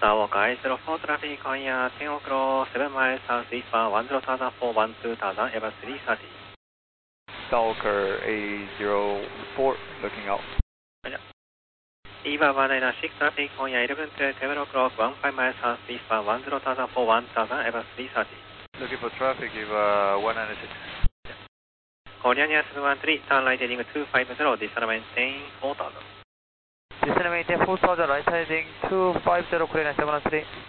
Sawaka 804 traffic on ya 10 o'clock 7 miles southeastbound 10,004 12,000 Eva 330. Stalker A04 looking out. Eva 196 traffic on ya 11 to 7 o'clock 15 miles southeastbound 10,004 1000 Eva 330. Looking for traffic Eva 196. Koreania 713 turn right heading 250 descend maintain 4000. Descend maintain 4000 right heading 250 Koreania 713.